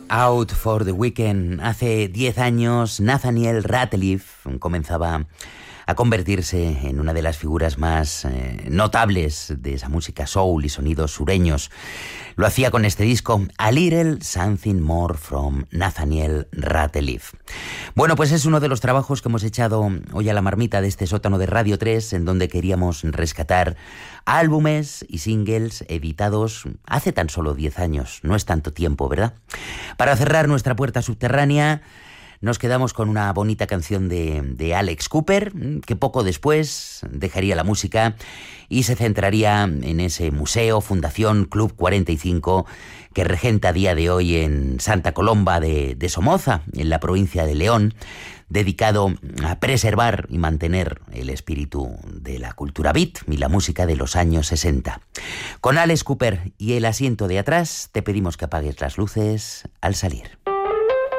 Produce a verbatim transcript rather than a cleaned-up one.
Out for the Weekend. Hace diez años, Nathaniel Rateliff comenzaba a convertirse en una de las figuras más eh, notables de esa música soul y sonidos sureños. Lo hacía con este disco, A Little Something More from Nathaniel Rateliff. Bueno, pues es uno de los trabajos que hemos echado hoy a la marmita de este sótano de Radio tres, en donde queríamos rescatar álbumes y singles editados hace tan solo diez años. No es tanto tiempo, ¿verdad? Para cerrar nuestra puerta subterránea, nos quedamos con una bonita canción de, de Alex Cooper, que poco después dejaría la música y se centraría en ese museo, Fundación Club cuarenta y cinco, que regenta a día de hoy en Santa Colomba de, de Somoza, en la provincia de León, dedicado a preservar y mantener el espíritu de la cultura beat y la música de los años sesenta. Con Alex Cooper y el asiento de atrás, te pedimos que apagues las luces al salir.